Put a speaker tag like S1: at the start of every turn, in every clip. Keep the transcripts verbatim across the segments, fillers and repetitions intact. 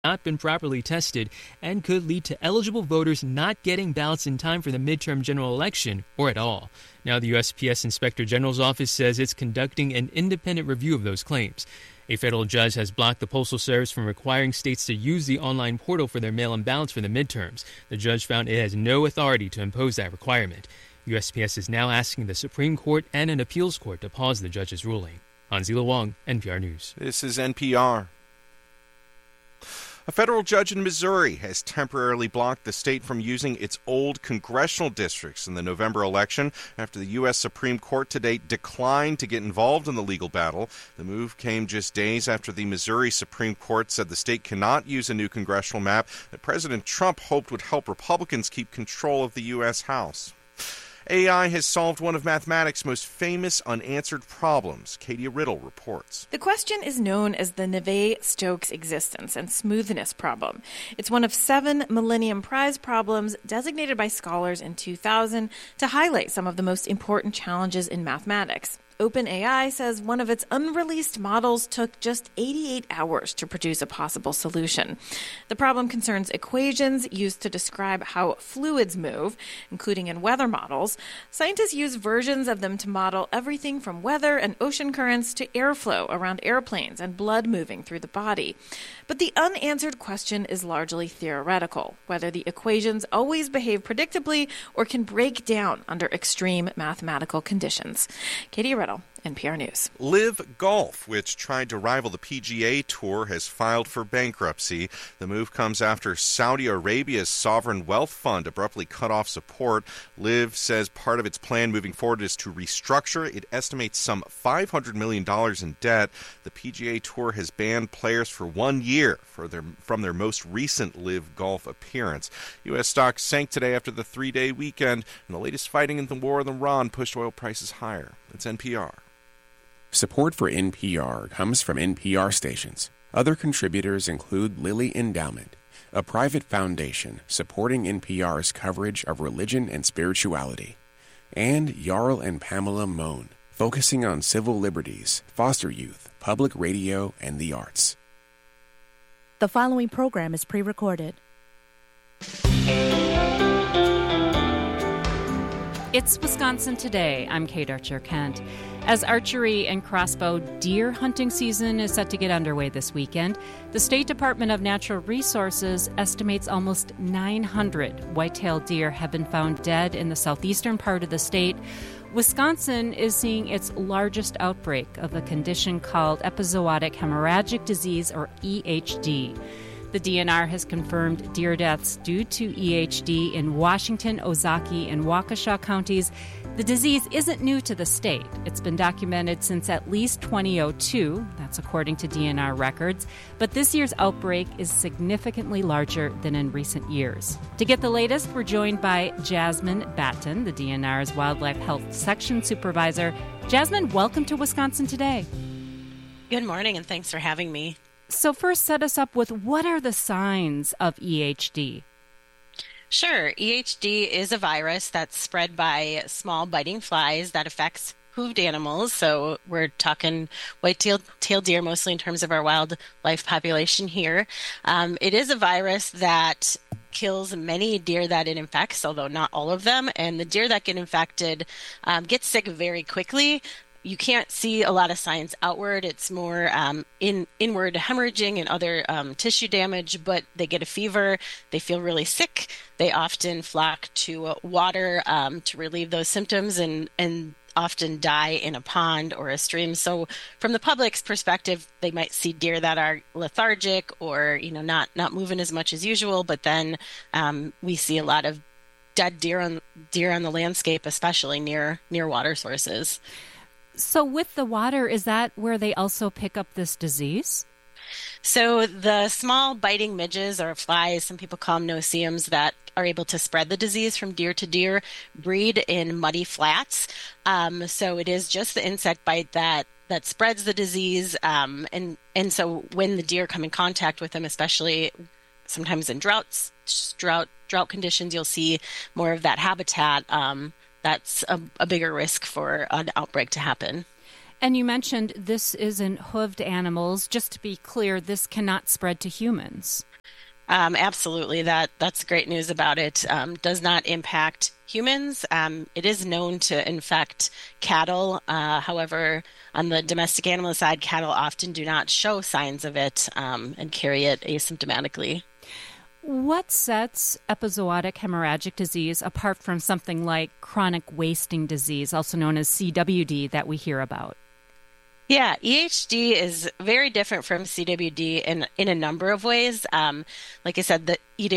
S1: not been properly tested and could lead to eligible voters not getting ballots in time for the midterm general election or at all. Now, the U S P S Inspector General's office says it's conducting an independent review of those claims. A federal judge has blocked the Postal Service from requiring states to use the online portal for their mail-in ballots for the midterms. The judge found it has no authority to impose that requirement. U S P S is now asking the Supreme Court and an appeals court to pause the judge's ruling. Hanzila Wang, N P R News.
S2: This is N P R. A federal judge in Missouri has temporarily blocked the state from using its old congressional districts in the November election after the U S Supreme Court today declined to get involved in the legal battle. The move came just days after the Missouri Supreme Court said the state cannot use a new congressional map that President Trump hoped would help Republicans keep control of the U S House. A I has solved one of mathematics' most famous unanswered problems. Katie Riddle reports.
S3: The question is known as the Navier-Stokes existence and smoothness problem. It's one of seven Millennium Prize problems designated by scholars in two thousand to highlight some of the most important challenges in mathematics. OpenAI says one of its unreleased models took just eighty-eight hours to produce a possible solution. The problem concerns equations used to describe how fluids move, including in weather models. Scientists use versions of them to model everything from weather and ocean currents to airflow around airplanes and blood moving through the body. But the unanswered question is largely theoretical, whether the equations always behave predictably or can break down under extreme mathematical conditions. Katie Riddle, N P R News.
S2: Live Golf, which tried to rival the P G A Tour, has filed for bankruptcy. The move comes after Saudi Arabia's sovereign wealth fund abruptly cut off support. Live says part of its plan moving forward is to restructure. It estimates some five hundred million dollars in debt. The P G A Tour has banned players for one year for their, from their most recent Live Golf appearance. U S stocks sank today after the three-day weekend, and the latest fighting in the war in Iran pushed oil prices higher. It's N P R.
S4: Support for N P R comes from N P R stations. Other contributors include Lilly Endowment, a private foundation supporting N P R's coverage of religion and spirituality, and Jarl and Pamela Mohn, focusing on civil liberties, foster youth, public radio, and the arts.
S5: The following program is pre-recorded.
S6: It's Wisconsin Today. I'm Kate Archer-Kent. As archery and crossbow deer hunting season is set to get underway this weekend, the State Department of Natural Resources estimates almost nine hundred white-tailed deer have been found dead in the southeastern part of the state. Wisconsin is seeing its largest outbreak of a condition called epizootic hemorrhagic disease, or E H D. The D N R has confirmed deer deaths due to E H D in Washington, Ozaukee, and Waukesha counties. The disease isn't new to the state. It's been documented since at least twenty oh two. That's according to D N R records. But this year's outbreak is significantly larger than in recent years. To get the latest, we're joined by Jasmine Batten, the D N R's Wildlife Health Section Supervisor. Jasmine, welcome to Wisconsin Today.
S7: Good morning, and thanks for having me.
S6: So first, set us up with what are the signs of E H D?
S7: Sure. E H D is a virus that's spread by small biting flies that affects hooved animals. So we're talking white-tailed tailed deer mostly in terms of our wildlife population here. Um, it is a virus that kills many deer that it infects, although not all of them. And the deer that get infected um, get sick very quickly. You can't see a lot of signs outward. It's more um, in inward hemorrhaging and other um, tissue damage, but they get a fever. They feel really sick. They often flock to uh, water um, to relieve those symptoms and, and often die in a pond or a stream. So from the public's perspective, they might see deer that are lethargic or, you know, not, not moving as much as usual, but then um, we see a lot of dead deer on, deer on the landscape, especially near near water sources.
S6: So with the water, is that where they also pick up this disease?
S7: So the small biting midges or flies, some people call them no-see-ums, that are able to spread the disease from deer to deer, breed in muddy flats. Um, so it is just the insect bite that that spreads the disease. Um, and, and so when the deer come in contact with them, especially sometimes in droughts, drought, drought conditions, you'll see more of that habitat. Um, that's a, a bigger risk for an outbreak to happen.
S6: And you mentioned this is in hooved animals. Just to be clear, this cannot spread to humans.
S7: Um, absolutely. That that's great news about it. Um, does not impact humans. Um, it is known to infect cattle. Uh, however, on the domestic animal side, cattle often do not show signs of it um, and carry it asymptomatically.
S6: What sets epizootic hemorrhagic disease apart from something like chronic wasting disease, also known as C W D, that we hear about?
S7: Yeah, E H D is very different from C W D in, in a number of ways. Um, like I said, the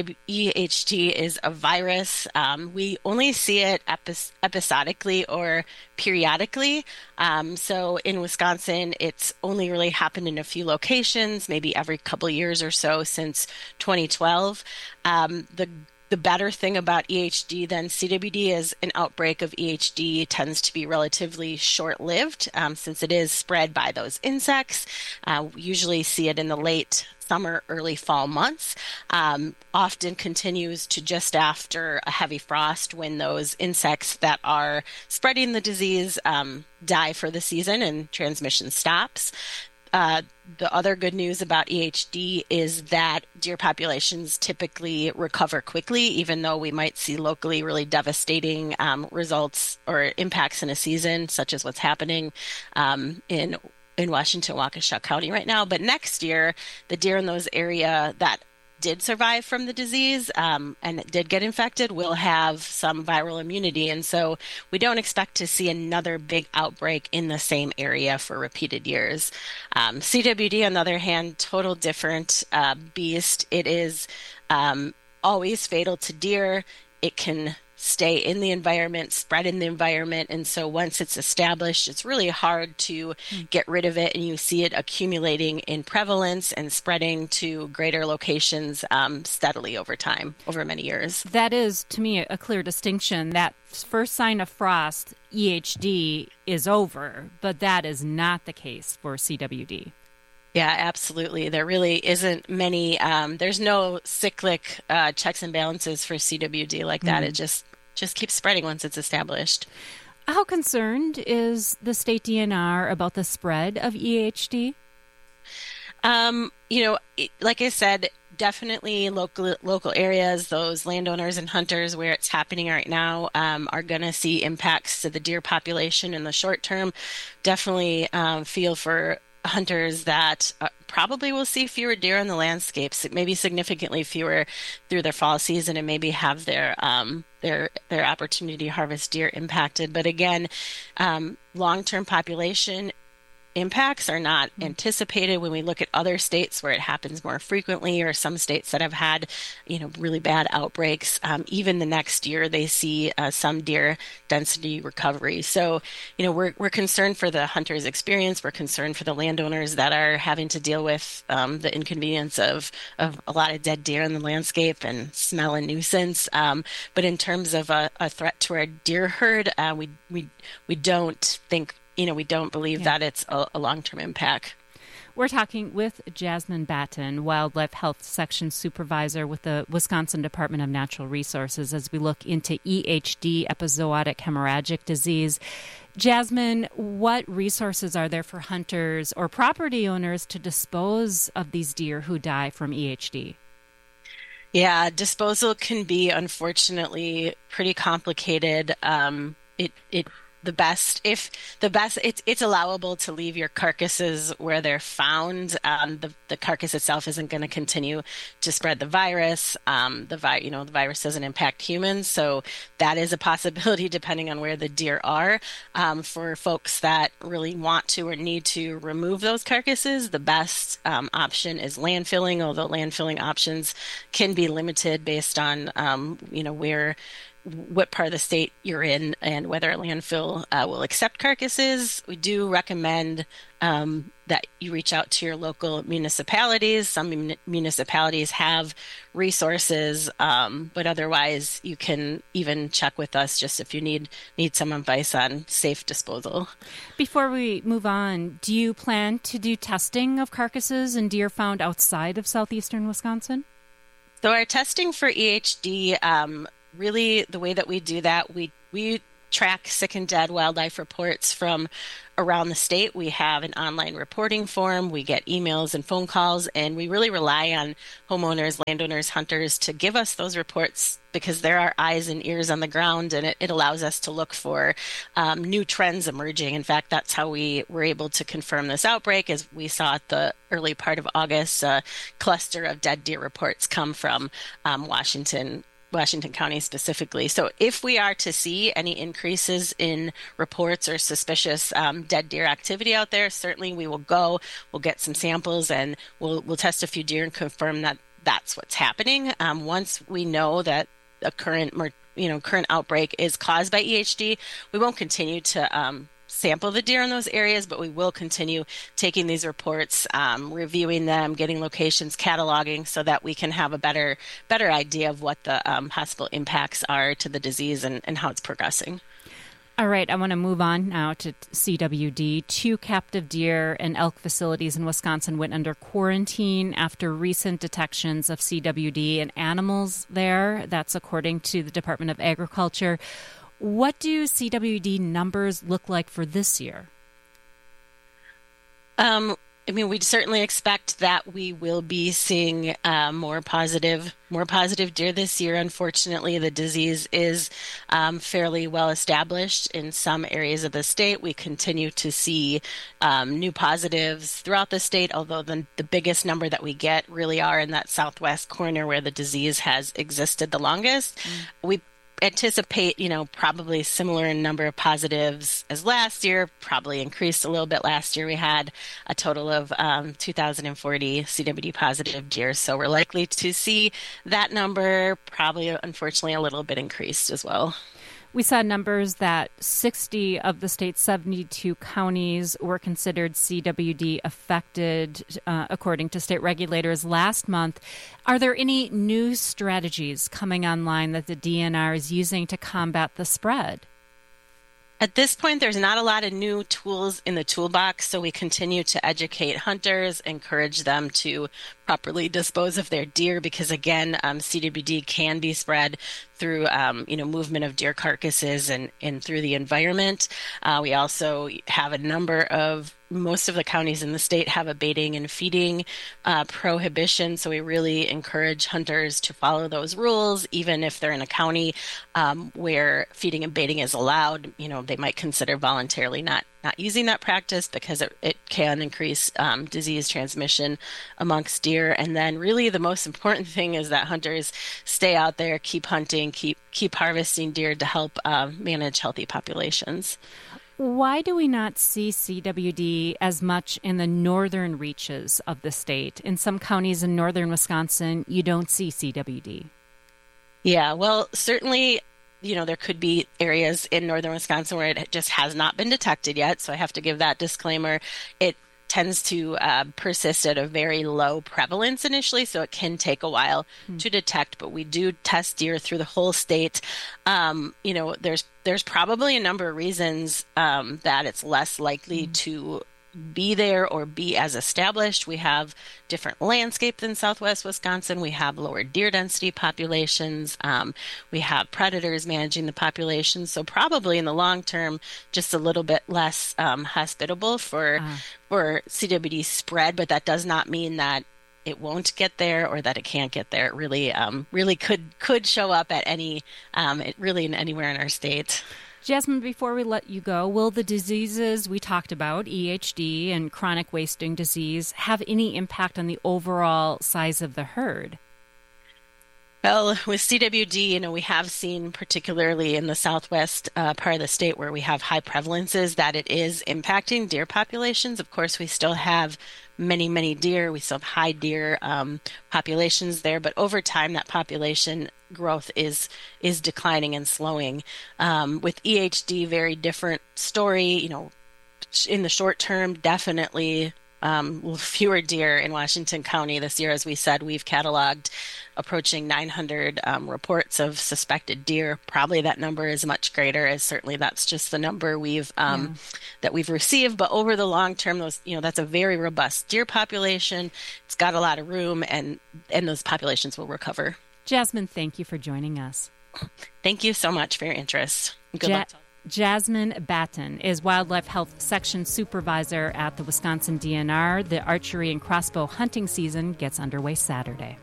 S7: E H D is a virus. Um, we only see it epi- episodically or periodically. Um, so in Wisconsin, it's only really happened in a few locations, maybe every couple of years or so since twenty twelve. Um, the The better thing about E H D than C W D is an outbreak of E H D tends to be relatively short-lived um, since it is spread by those insects. Uh, we usually see it in the late summer, early fall months. Um, often continues to just after a heavy frost when those insects that are spreading the disease um, die for the season and transmission stops. Uh, the other good news about E H D is that deer populations typically recover quickly, even though we might see locally really devastating um, results or impacts in a season, such as what's happening um, in in Washington, Waukesha County right now. But next year, the deer in those area that did survive from the disease um, and did get infected will have some viral immunity. And so we don't expect to see another big outbreak in the same area for repeated years. Um, C W D, on the other hand, total different uh, beast. It is um, always fatal to deer. It can stay in the environment, spread in the environment. And so once it's established, it's really hard to mm. get rid of it. And you see it accumulating in prevalence and spreading to greater locations um, steadily over time, over many years.
S6: That is, to me, a clear distinction. That first sign of frost, E H D, is over, but that is not the case for C W D.
S7: Yeah, absolutely. There really isn't many, um, there's no cyclic uh, checks and balances for C W D like that. Mm. It just just keeps spreading once it's established.
S6: How concerned is the state D N R about the spread of E H D?
S7: Um, you know, like I said, definitely local local areas, those landowners and hunters where it's happening right now um, are going to see impacts to the deer population in the short term. Definitely um, feel for hunters that uh, probably will see fewer deer in the landscapes, maybe significantly fewer through their fall season, and maybe have their um, their their opportunity to harvest deer impacted. But again, um, long-term population impacts are not anticipated when we look at other states where it happens more frequently, or some states that have had, you know, really bad outbreaks. Um, even the next year, they see uh, some deer density recovery. So, you know, we're we're concerned for the hunter's experience. We're concerned for the landowners that are having to deal with um, the inconvenience of of a lot of dead deer in the landscape and smell and nuisance. Um, but in terms of a, a threat to our deer herd, uh, we we we don't think. You know, we don't believe yeah. that it's a, a long-term impact.
S6: We're talking with Jasmine Batten, Wildlife Health Section Supervisor with the Wisconsin Department of Natural Resources, as we look into E H D, epizootic hemorrhagic disease. Jasmine, what resources are there for hunters or property owners to dispose of these deer who die from E H D?
S7: Yeah, disposal can be, unfortunately, pretty complicated. Um, it it The best, if the best, it's it's allowable to leave your carcasses where they're found. Um, the the carcass itself isn't going to continue to spread the virus. Um, the vi- you know, the virus doesn't impact humans, so that is a possibility depending on where the deer are. Um, for folks that really want to or need to remove those carcasses, the best um, option is landfilling. Although landfilling options can be limited based on um, you know where. what part of the state you're in and whether a landfill uh, will accept carcasses. We do recommend um, that you reach out to your local municipalities. Some mun- municipalities have resources, um, but otherwise you can even check with us just if you need need some advice on safe disposal.
S6: Before we move on, do you plan to do testing of carcasses and deer found outside of southeastern Wisconsin?
S7: So our testing for E H D, um, really, the way that we do that, we we track sick and dead wildlife reports from around the state. We have an online reporting form. We get emails and phone calls, and we really rely on homeowners, landowners, hunters to give us those reports because they're our eyes and ears on the ground, and it, it allows us to look for um, new trends emerging. In fact, that's how we were able to confirm this outbreak, as we saw at the early part of August, a cluster of dead deer reports come from um, Washington Washington County specifically. So if we are to see any increases in reports or suspicious um, dead deer activity out there, certainly we will go, we'll get some samples, and we'll we'll test a few deer and confirm that that's what's happening. Um, once we know that a current, you know, current outbreak is caused by E H D, we won't continue to um, sample the deer in those areas, but we will continue taking these reports, um, reviewing them, getting locations, cataloging, so that we can have a better better idea of what the um, possible impacts are to the disease and, and how it's progressing.
S6: All right, I want to move on now to C W D. Two captive deer and elk facilities in Wisconsin went under quarantine after recent detections of C W D in animals there. That's according to the Department of Agriculture. What do C W D numbers look like for this year?
S7: Um, I mean, we'd certainly expect that we will be seeing uh, more positive, more positive deer this year. Unfortunately, the disease is um, fairly well established in some areas of the state. We continue to see um, new positives throughout the state, although the, the biggest number that we get really are in that southwest corner where the disease has existed the longest. Mm. We anticipate, you know, probably similar in number of positives as last year, probably increased a little bit. Last year we had a total of um, two thousand forty C W D positive deer, so we're likely to see that number probably, unfortunately, a little bit increased as well.
S6: We saw numbers that sixty of the state's seventy-two counties were considered C W D affected, uh, according to state regulators last month. Are there any new strategies coming online that the D N R is using to combat the spread?
S7: At this point, there's not a lot of new tools in the toolbox, so we continue to educate hunters, encourage them to properly dispose of their deer, because again, um, C W D can be spread through, um, you know, movement of deer carcasses and, and through the environment. Uh, we also have a number of, most of the counties in the state have a baiting and feeding uh, prohibition, so we really encourage hunters to follow those rules, even if they're in a county um, where feeding and baiting is allowed. You know, they might consider voluntarily not not using that practice because it, it can increase um, disease transmission amongst deer. And then really the most important thing is that hunters stay out there, keep hunting, keep keep harvesting deer to help uh, manage healthy populations.
S6: Why do we not see C W D as much in the northern reaches of the state? In some counties in northern Wisconsin, you don't see C W D.
S7: Yeah, well, certainly, you know, there could be areas in northern Wisconsin where it just has not been detected yet. So I have to give that disclaimer. It tends to uh, persist at a very low prevalence initially, so it can take a while hmm. to detect, but we do test deer through the whole state. Um, you know, there's there's probably a number of reasons um, that it's less likely hmm. to be there or be as established. We have different landscape than Southwest Wisconsin. We have lower deer density populations. Um, we have predators managing the population. So probably in the long term, just a little bit less um, hospitable for uh. for C W D spread. But that does not mean that it won't get there or that it can't get there. It really, um, really could could show up at any, um, it really in anywhere in our state.
S6: Jasmine, before we let you go, will the diseases we talked about, E H D and chronic wasting disease, have any impact on the overall size of the herd?
S7: Well, with C W D, you know, we have seen, particularly in the southwest uh, part of the state where we have high prevalences, that it is impacting deer populations. Of course, we still have many, many deer. We still have high deer um, populations there, but over time, that population growth is is declining and slowing. Um, with E H D, very different story. You know, in the short term, definitely um, fewer deer in Washington County this year. As we said, we've cataloged approaching nine hundred um, reports of suspected deer. Probably that number is much greater, as certainly that's just the number we've um, yeah. that we've received. But over the long term, those you know that's a very robust deer population. It's got a lot of room, and and those populations will recover.
S6: Jasmine, thank you for joining us.
S7: Thank you so much for your interest. Good ja- luck.
S6: Jasmine Batten is Wildlife Health Section Supervisor at the Wisconsin D N R. The archery and crossbow hunting season gets underway Saturday.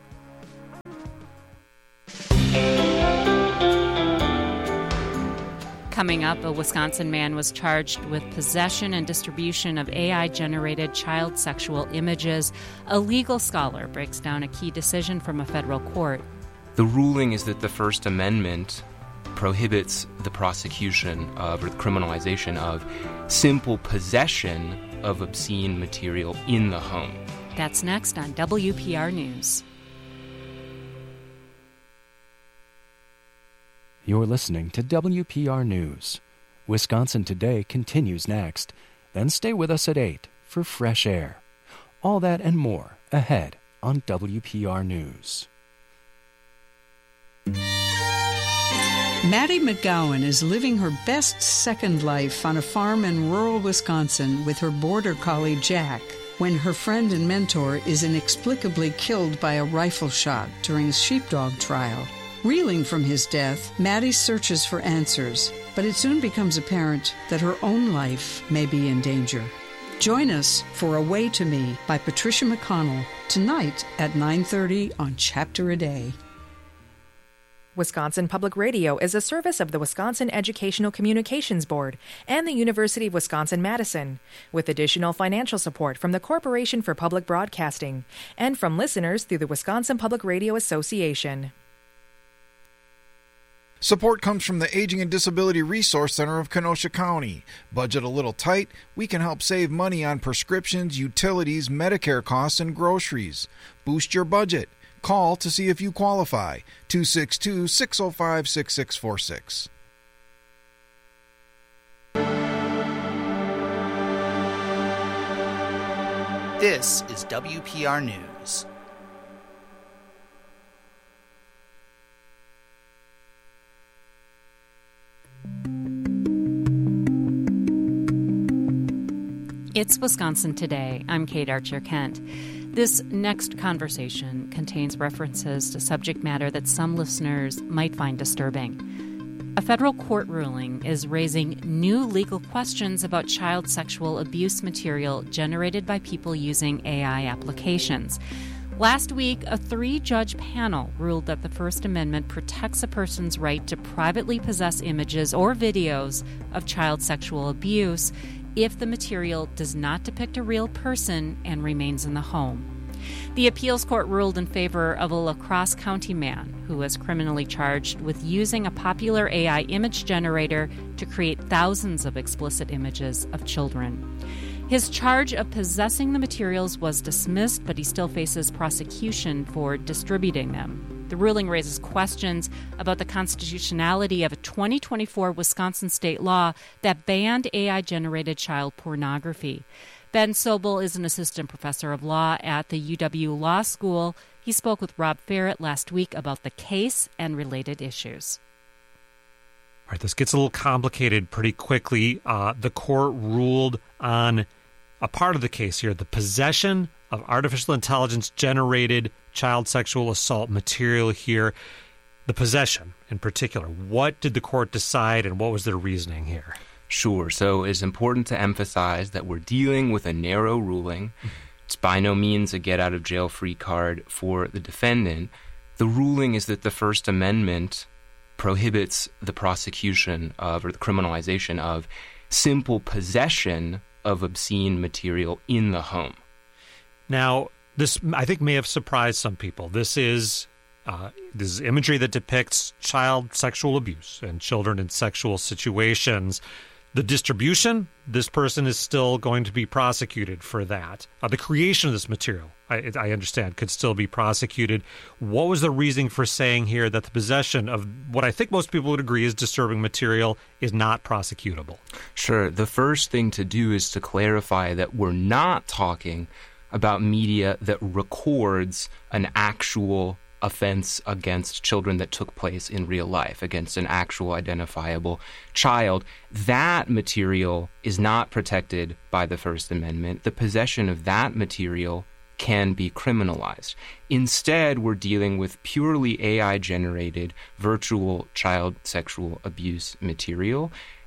S6: Coming up, a Wisconsin man was charged with possession and distribution of A I-generated child sexual images. A legal scholar breaks down a key decision from a federal court.
S8: The ruling is that the First Amendment prohibits the prosecution of or the criminalization of simple possession of obscene material in the home.
S6: That's next on W P R News.
S9: You're listening to W P R News. Wisconsin Today continues next. Then stay with us at eight for Fresh Air. All that and more ahead on W P R News.
S10: Maddie McGowan is living her best second life on a farm in rural Wisconsin with her border collie Jack when her friend and mentor is inexplicably killed by a rifle shot during a sheepdog trial. Reeling from his death, Maddie searches for answers, but it soon becomes apparent that her own life may be in danger. Join us for A Way to Me by Patricia McConnell tonight at nine thirty on Chapter a Day.
S11: Wisconsin Public Radio is a service of the Wisconsin Educational Communications Board and the University of Wisconsin-Madison, with additional financial support from the Corporation for Public Broadcasting and from listeners through the Wisconsin Public Radio Association.
S12: Support comes from the Aging and Disability Resource Center of Kenosha County. Budget a little tight? We can help save money on prescriptions, utilities, Medicare costs, and groceries. Boost your budget. Call to see if you qualify. two six two, six oh five, six six four six.
S13: This is W P R News.
S6: It's Wisconsin Today. I'm Kate Archer-Kent. This next conversation contains references to subject matter that some listeners might find disturbing. A federal court ruling is raising new legal questions about child sexual abuse material generated by people using A I applications. Last week, a three-judge panel ruled that the First Amendment protects a person's right to privately possess images or videos of child sexual abuse if the material does not depict a real person and remains in the home. The appeals court ruled in favor of a La Crosse County man who was criminally charged with using a popular A I image generator to create thousands of explicit images of children. His charge of possessing the materials was dismissed, but he still faces prosecution for distributing them. The ruling raises questions about the constitutionality of a twenty twenty-four Wisconsin state law that banned A I-generated child pornography. Ben Sobel is an assistant professor of law at the U W Law School. He spoke with Rob Ferret last week about the case and related issues.
S14: All right, this gets a little complicated pretty quickly. Uh, the court ruled on a part of the case here, the possession of artificial intelligence-generated child sexual assault material here. The possession in particular. What did the court decide and what was their reasoning here?
S8: Sure. So it's important to emphasize that we're dealing with a narrow ruling. It's by no means a get-out-of-jail-free card for the defendant. The ruling is that the First Amendment prohibits the prosecution of or the criminalization of simple possession of obscene material in the home.
S14: Now, this, I think, may have surprised some people. This is uh, this is imagery that depicts child sexual abuse and children in sexual situations. The distribution, this person is still going to be prosecuted for that. Uh, the creation of this material, I, I understand, could still be prosecuted. What was the reasoning for saying here that the possession of what I think most people would agree is disturbing material is not prosecutable?
S8: Sure. The first thing to do is to clarify that we're not talking about media that records an actual offense against children that took place in real life, against an actual identifiable child. That material is not protected by the First Amendment. The possession of that material can be criminalized. Instead, we're dealing with purely A I-generated virtual child sexual abuse material.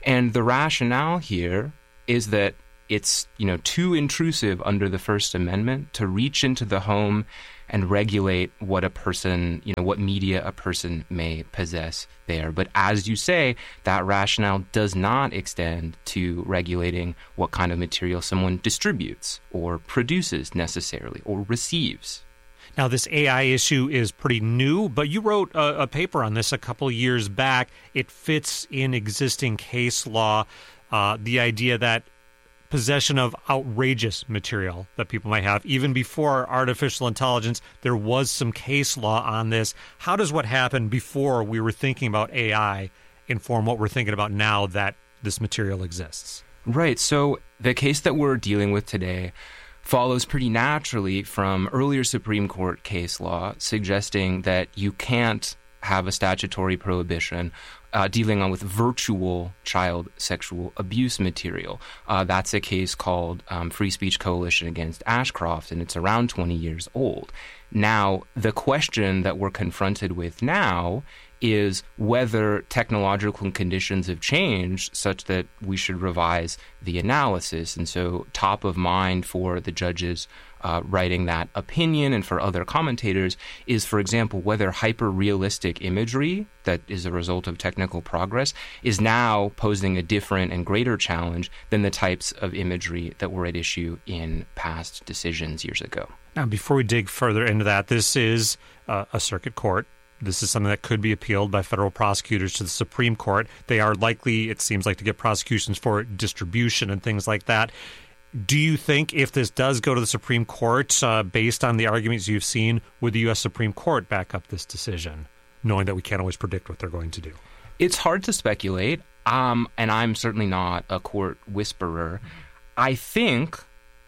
S8: And the rationale here is that it's, you know, too intrusive under the First Amendment to reach into the home and regulate what a person, you know, what media a person may possess there. But as you say, that rationale does not extend to regulating what kind of material someone distributes or produces necessarily or receives.
S14: Now, this A I issue is pretty new, but you wrote a, a paper on this a couple years back. It fits in existing case law, uh, the idea that possession of outrageous material that people might have. Even before artificial intelligence, there was some case law on this. How does what happened before we were thinking about A I inform what we're thinking about now that this material exists?
S8: Right. So the case that we're dealing with today follows pretty naturally from earlier Supreme Court case law suggesting that you can't have a statutory prohibition uh, dealing on with virtual child sexual abuse material. Uh, that's a case called um, Free Speech Coalition against Ashcroft, and it's around twenty years old. Now, the question that we're confronted with now is whether technological conditions have changed such that we should revise the analysis. And so top of mind for the judges uh, writing that opinion and for other commentators is, for example, whether hyper-realistic imagery that is a result of technical progress is now posing a different and greater challenge than the types of imagery that were at issue in past decisions years ago.
S14: Now, before we dig further into that, this is uh, a circuit court. This is something that could be appealed by federal prosecutors to the Supreme Court. They are likely, it seems like, to get prosecutions for distribution and things like that. Do you think if this does go to the Supreme Court, uh, based on the arguments you've seen, would the U S Supreme Court back up this decision, knowing that we can't always predict what they're going to do?
S8: It's hard to speculate, um, and I'm certainly not a court whisperer. I think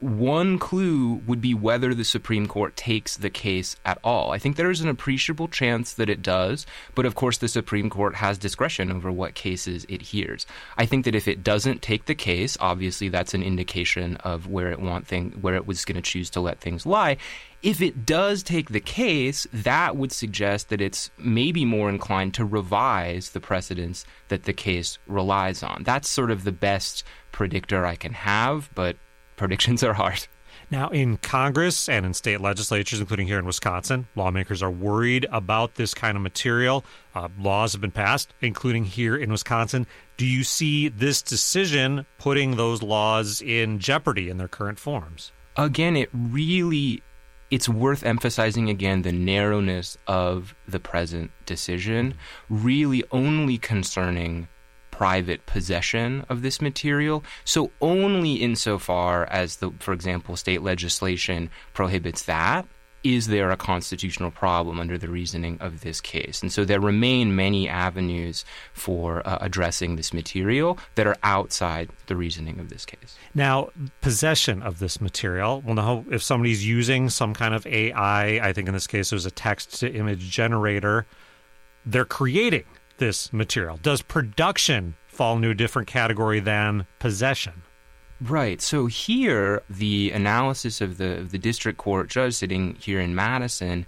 S8: one clue would be whether the Supreme Court takes the case at all. I think there is an appreciable chance that it does, but of course the Supreme Court has discretion over what cases it hears. I think that if it doesn't take the case, obviously that's an indication of where it want thing, where it was going to choose to let things lie. If it does take the case, that would suggest that it's maybe more inclined to revise the precedents that the case relies on. That's sort of the best predictor I can have, but predictions are hard.
S14: Now, in Congress and in state legislatures, including here in Wisconsin, lawmakers are worried about this kind of material. Uh, laws have been passed, including here in Wisconsin. Do you see this decision putting those laws in jeopardy in their current forms?
S8: Again, it really, it's worth emphasizing again the narrowness of the present decision, really only concerning private possession of this material. So only insofar as, the, for example, state legislation prohibits that, is there a constitutional problem under the reasoning of this case. And so there remain many avenues for uh, addressing this material that are outside the reasoning of this case.
S14: Now, possession of this material, well, now, if somebody's using some kind of A I, I think in this case it was a text-to-image generator, they're creating this material. Does production fall into a different category than possession?
S8: Right. So here, the analysis of the of the district court judge sitting here in Madison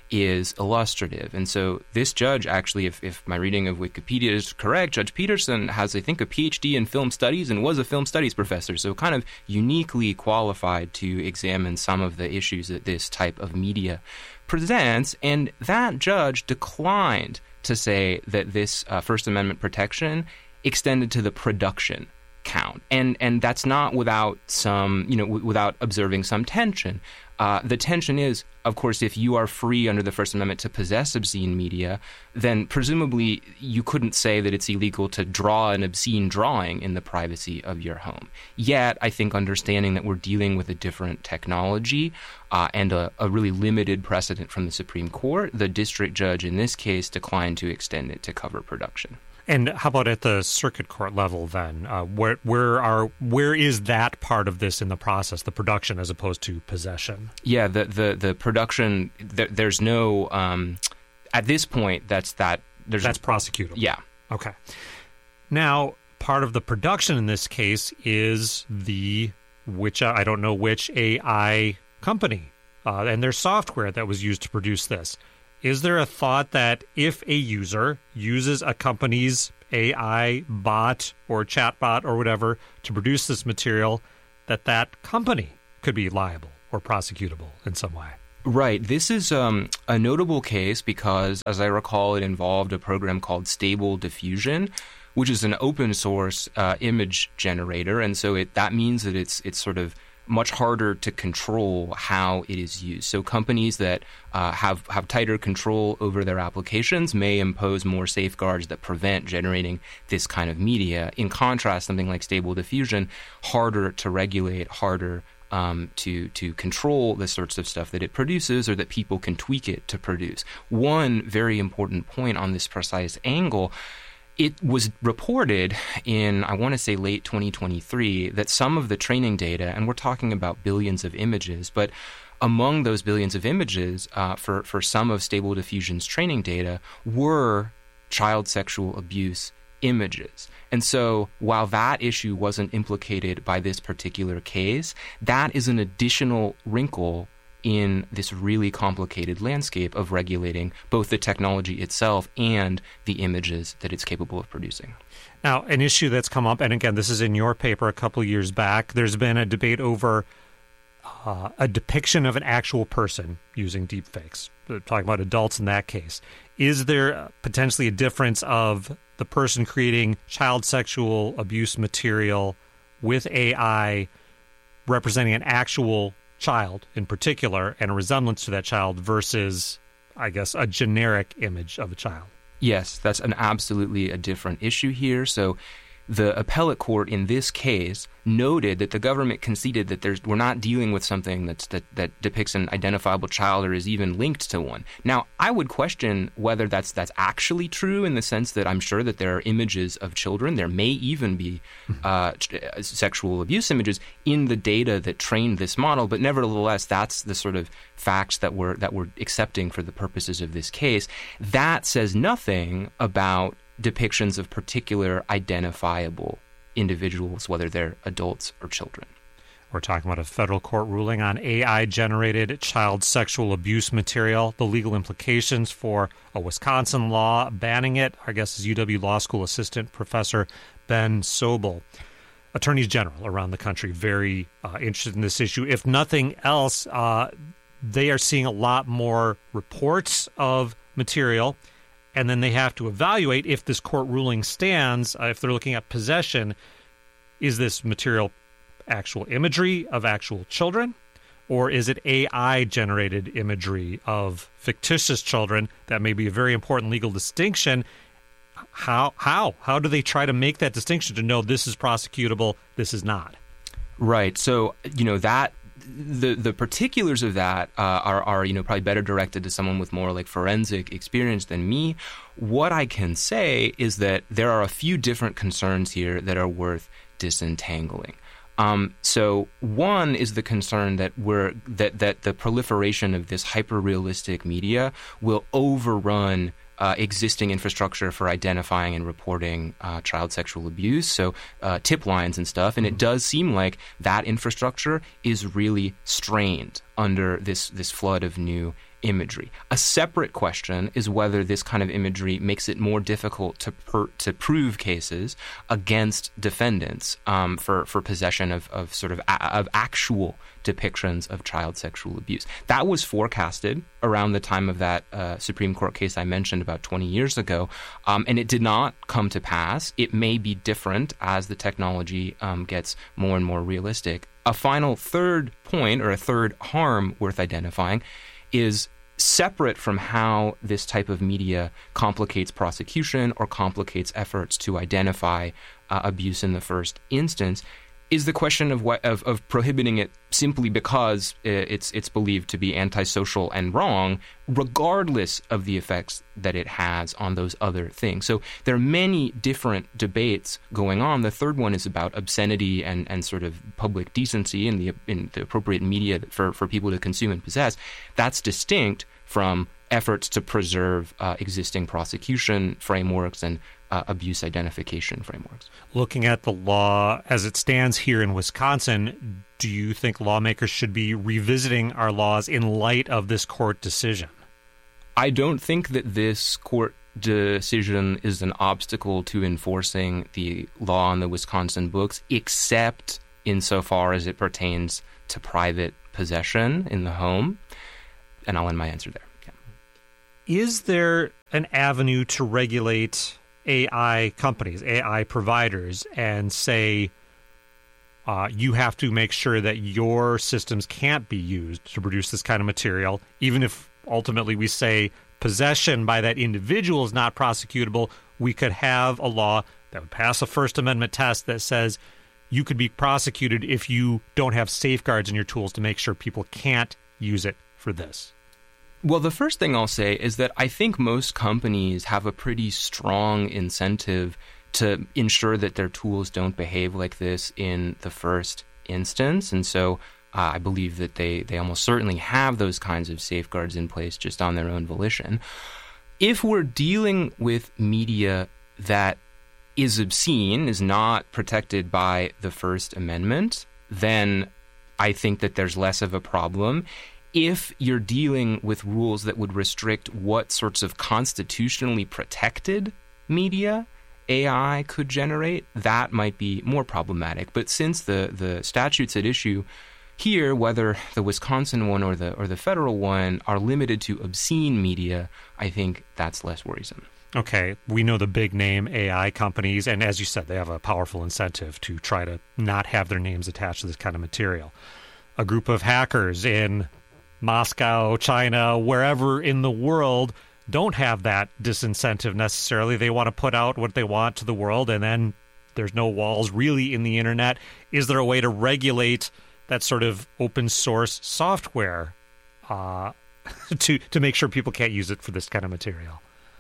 S8: is illustrative. And so this judge actually, if, if my reading of Wikipedia is correct, Judge Peterson has, I think, a P H D in film studies and was a film studies professor, so kind of uniquely qualified to examine some of the issues that this type of media presents. And that judge declined to say that this uh, First Amendment protection extended to the production count. And and that's not without some, you know, w- without observing some tension. Uh, the tension is, of course, if you are free under the First Amendment to possess obscene media, then presumably you couldn't say that it's illegal to draw an obscene drawing in the privacy of your home. Yet, I think understanding that we're dealing with a different technology uh, and a, a really limited precedent from the Supreme Court, the district judge in this case declined to extend it to cover production.
S14: And how about at the circuit court level then? Uh, where where are where is that part of this in the process, the production as opposed to possession?
S8: Yeah, the the, the production. The, there's no um, at this point. That's that. There's
S14: that's prosecutable.
S8: Yeah.
S14: Okay. Now, part of the production in this case is the which uh, I don't know which A I company uh, and their software that was used to produce this. Is there a thought that if a user uses a company's A I bot or chatbot or whatever to produce this material, that that company could be liable or prosecutable in some way.
S8: Right. This is um, a notable case because, as I recall, it involved a program called Stable Diffusion, which is an open source uh, image generator. And so it, that means that it's it's sort of much harder to control how it is used. So companies that uh, have, have tighter control over their applications may impose more safeguards that prevent generating this kind of media. In contrast, something like Stable Diffusion, harder to regulate, harder um, to to control the sorts of stuff that it produces or that people can tweak it to produce. One very important point on this precise angle: it was reported in, I want to say, late twenty twenty-three that some of the training data, and we're talking about billions of images, but among those billions of images, uh, for, for some of Stable Diffusion's training data, were child sexual abuse images. And so while that issue wasn't implicated by this particular case, that is an additional wrinkle in this really complicated landscape of regulating both the technology itself and the images that it's capable of producing.
S14: Now, an issue that's come up, and again, this is in your paper a couple of years back, there's been a debate over uh, a depiction of an actual person using deepfakes. We're talking about adults in that case. Is there potentially a difference of the person creating child sexual abuse material with A I representing an actual child in particular and a resemblance to that child versus, I guess, a generic image of a child?
S8: Yes, that's an absolutely a different issue here. So the appellate court in this case noted that the government conceded that there's we're not dealing with something that's that, that depicts an identifiable child or is even linked to one. Now, I would question whether that's that's actually true in the sense that I'm sure that there are images of children. There may even be uh, sexual abuse images in the data that trained this model, but nevertheless, that's the sort of facts that we're that we're accepting for the purposes of this case. That says nothing about depictions of particular identifiable individuals, whether they're adults or children.
S14: We're talking about a federal court ruling on A I-generated child sexual abuse material, the legal implications for a Wisconsin law banning it. Our guest is U W Law School Assistant Professor Ben Sobel. Attorneys General around the country very uh, interested in this issue. If nothing else, uh, they are seeing a lot more reports of material, and then they have to evaluate if this court ruling stands, uh, if they're looking at possession, is this material actual imagery of actual children, or is it A I-generated imagery of fictitious children? That may be a very important legal distinction. How how how do they try to make that distinction to know this is prosecutable, this is not?
S8: Right. So, you know, that the the particulars of that uh, are are you know probably better directed to someone with more like forensic experience than me. What I can say is that there are a few different concerns here that are worth disentangling. Um, so one is the concern that we're that that the proliferation of this hyper-realistic media will overrun Uh, existing infrastructure for identifying and reporting uh, child sexual abuse, so uh, tip lines and stuff. And it does seem like that infrastructure is really strained under this this flood of new imagery. A separate question is whether this kind of imagery makes it more difficult to per, to prove cases against defendants um, for for possession of, of sort of a, of actual depictions of child sexual abuse. That was forecasted around the time of that uh, Supreme Court case I mentioned about twenty years ago, um, and it did not come to pass. It may be different as the technology um, gets more and more realistic. A final third point, or a third harm worth identifying, is separate from how this type of media complicates prosecution or complicates efforts to identify uh, abuse in the first instance, is the question of what of, of prohibiting it simply because it's it's believed to be antisocial and wrong, regardless of the effects that it has on those other things. So there are many different debates going on. The third one is about obscenity and, and sort of public decency and the in the appropriate media for, for people to consume and possess. That's distinct from efforts to preserve uh, existing prosecution frameworks and Uh, abuse identification frameworks.
S14: Looking at the law as it stands here in Wisconsin, do you think lawmakers should be revisiting our laws in light of this court decision?
S8: I don't think that this court decision is an obstacle to enforcing the law on the Wisconsin books, except insofar as it pertains to private possession in the home. And I'll end my answer there. Yeah.
S14: Is there an avenue to regulate A I companies, A I providers, and say uh, you have to make sure that your systems can't be used to produce this kind of material, even if ultimately we say possession by that individual is not prosecutable? We could have a law that would pass a First Amendment test that says you could be prosecuted if you don't have safeguards in your tools to make sure people can't use it for this.
S8: Well, the first thing I'll say is that I think most companies have a pretty strong incentive to ensure that their tools don't behave like this in the first instance. And so uh, I believe that they, they almost certainly have those kinds of safeguards in place just on their own volition. If we're dealing with media that is obscene, is not protected by the First Amendment, then I think that there's less of a problem. If you're dealing with rules that would restrict what sorts of constitutionally protected media A I could generate, that might be more problematic. But since the, the statutes at issue here, whether the Wisconsin one or the or the federal one, are limited to obscene media, I think that's less worrisome.
S14: Okay, we know the big name A I companies, and as you said, they have a powerful incentive to try to not have their names attached to this kind of material. A group of hackers in Moscow, China, wherever in the world don't have that disincentive necessarily. They want to put out what they want to the world, and then there's no walls really in the internet. Is there a way to regulate that sort of open source software uh, to to make sure people can't use it for this kind of material?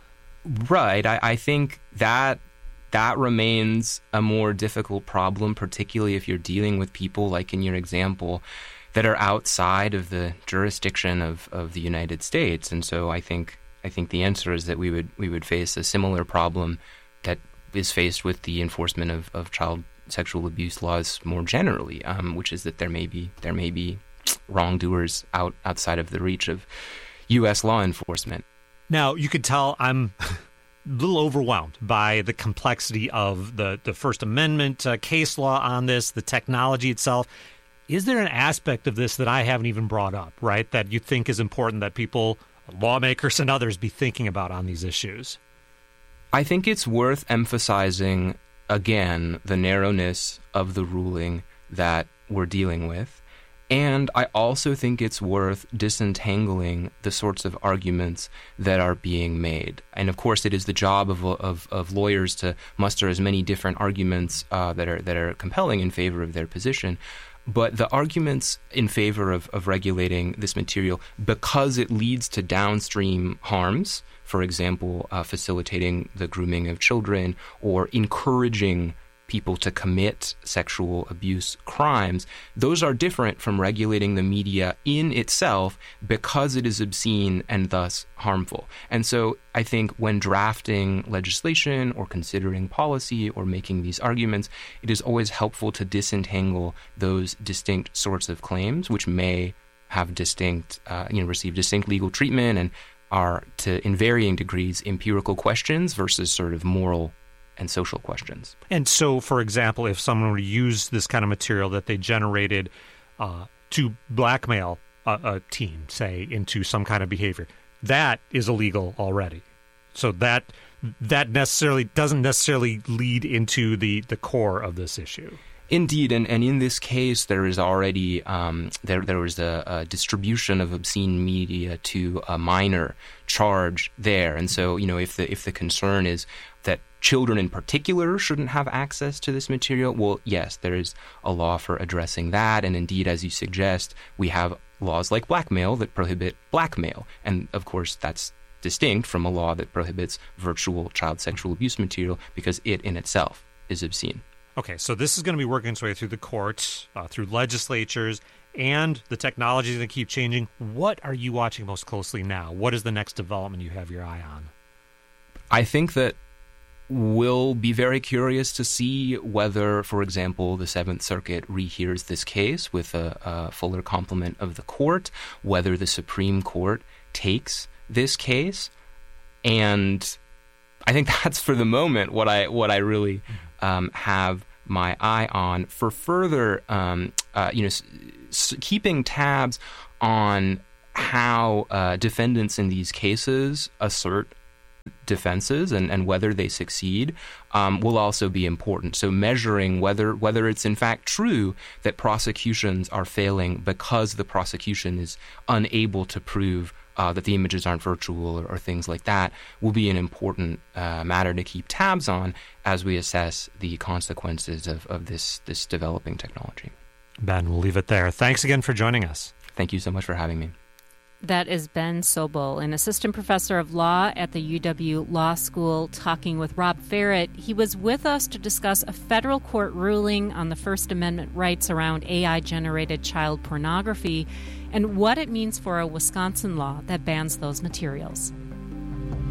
S8: Right. I, I think that that remains a more difficult problem, particularly if you're dealing with people, like in your example, that are outside of the jurisdiction of, of the United States. And so I think I think the answer is that we would we would face a similar problem that is faced with the enforcement of, of child sexual abuse laws more generally, um, which is that there may be there may be wrongdoers out outside of the reach of U S law enforcement.
S14: Now, you could tell I'm a little overwhelmed by the complexity of the, the First Amendment uh, case law on this, the technology itself. Is there an aspect of this that I haven't even brought up, right, that you think is important that people, lawmakers and others, be thinking about on these issues?
S8: I think it's worth emphasizing, again, the narrowness of the ruling that we're dealing with. And I also think it's worth disentangling the sorts of arguments that are being made. And of course, it is the job of of, of lawyers to muster as many different arguments uh, that are that are compelling in favor of their position. But the arguments in favor of, of regulating this material, because it leads to downstream harms, for example, uh, facilitating the grooming of children or encouraging people to commit sexual abuse crimes, those are different from regulating the media in itself because it is obscene and thus harmful. And so I think when drafting legislation or considering policy or making these arguments, it is always helpful to disentangle those distinct sorts of claims, which may have distinct, uh, you know, receive distinct legal treatment and are, to in varying degrees, empirical questions versus sort of moral and social questions.
S14: And so, for example, if someone were to use this kind of material that they generated uh, to blackmail a, a teen, say, into some kind of behavior, that is illegal already. So that that necessarily doesn't necessarily lead into the, the core of this issue.
S8: Indeed, and, and in this case, there is already um, there there was a, a distribution of obscene media to a minor charge there, and so you know if the if the concern is that children in particular shouldn't have access to this material, well, yes, there is a law for addressing that, and indeed, as you suggest, we have laws like blackmail that prohibit blackmail, and of course, that's distinct from a law that prohibits virtual child sexual abuse material because it in itself is obscene.
S14: Okay, so this is going to be working its way through the courts, uh, through legislatures, and the technology is going to keep changing. What are you watching most closely now? What is the next development you have your eye on?
S8: I think that we'll be very curious to see whether, for example, the Seventh Circuit rehears this case with a, a fuller complement of the court, whether the Supreme Court takes this case, and I think that's for the moment what I what I really um, have my eye on. For further, um, uh, you know, s- s- keeping tabs on how uh, defendants in these cases assert defenses and, and whether they succeed um, will also be important. So measuring whether whether it's in fact true that prosecutions are failing because the prosecution is unable to prove uh, that the images aren't virtual or, or things like that will be an important uh, matter to keep tabs on as we assess the consequences of, of this, this developing technology.
S14: Ben, we'll leave it there. Thanks again for joining us.
S8: Thank you so much for having me.
S6: That is Ben Sobel, an assistant professor of law at the U W Law School, talking with Rob Ferret. He was with us to discuss a federal court ruling on the First Amendment rights around A I-generated child pornography and what it means for a Wisconsin law that bans those materials.